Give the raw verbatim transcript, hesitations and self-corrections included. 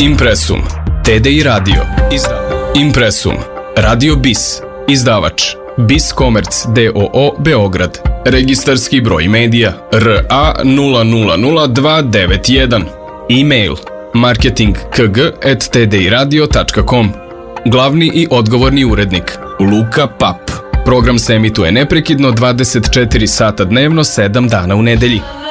Impresum, T D I Radio, Impresum, Radio Bis, izdavač, Bis Komerc d o o Beograd, registarski broj medija R A nula nula nula dva devet jedan, e-mail marketing k g at t d i radio tačka com, glavni i odgovorni urednik Luka Pap. Program se emituje neprekidno dvadeset četiri sata dnevno, sedam dana u nedelji.